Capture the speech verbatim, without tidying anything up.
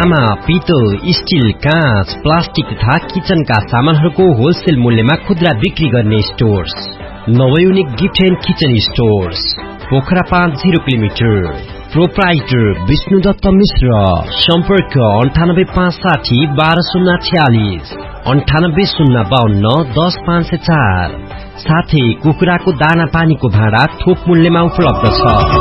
तामा, पित्तल, स्टील, काँच, प्लास्टिक तथा किचनका सामानहरूको होलसेल मूल्यमा खुद्रा बिक्री गर्ने stores नवयुनिक gift and kitchen stores Pokhara पाँच जिरो किलोमिटर। प्रोप्राइटर विष्णुदत्त मिश्र। सम्पर्क अन्ठानब्बे पाँच साठी बाह्र शून्य छयालिस अन्ठानब्बे शून्य बाहन्न दस पाँच सय चार। साथै कुखुराको दाना पानीको भाँडा थोक मूल्यमा उपलब्ध छ।